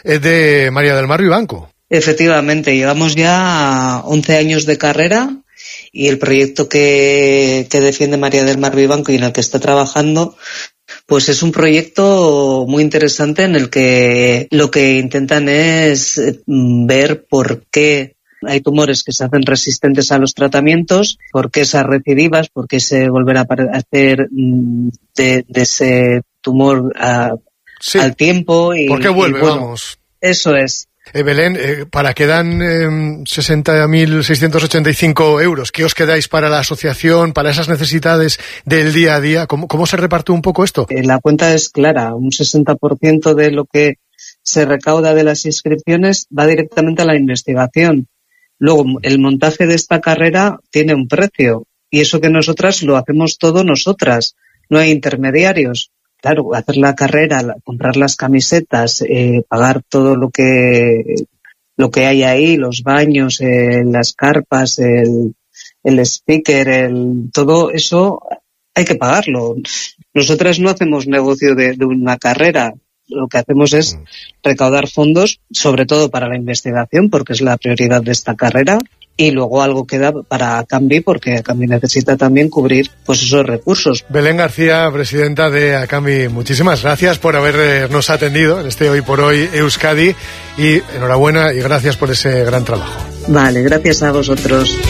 es de María del Mar Vivanco. Efectivamente, llevamos ya 11 años de carrera y el proyecto que defiende María del Mar Vivanco y en el que está trabajando, pues es un proyecto muy interesante en el que lo que intentan es ver por qué hay tumores que se hacen resistentes a los tratamientos, por qué esas recidivas, por qué se volverá a hacer de ese tumor al tiempo. Y, ¿por qué vuelve, y bueno, vamos? Eso es. Belén, ¿para qué dan 60.685 euros? ¿Qué os quedáis para la asociación, para esas necesidades del día a día? ¿Cómo se reparte un poco esto? La cuenta es clara, un 60% de lo que se recauda de las inscripciones va directamente a la investigación. Luego, el montaje de esta carrera tiene un precio y eso que nosotras lo hacemos todo nosotras, no hay intermediarios. Claro, hacer la carrera, comprar las camisetas, pagar todo lo que hay ahí, los baños, las carpas, el speaker, todo eso hay que pagarlo. Nosotras no hacemos negocio de una carrera. Lo que hacemos es recaudar fondos, sobre todo para la investigación, porque es la prioridad de esta carrera, y luego algo queda para Acambi, porque Acambi necesita también cubrir pues esos recursos. Belén García, presidenta de Acambi, muchísimas gracias por habernos atendido en este Hoy por Hoy Euskadi, y enhorabuena y gracias por ese gran trabajo. Vale, gracias a vosotros.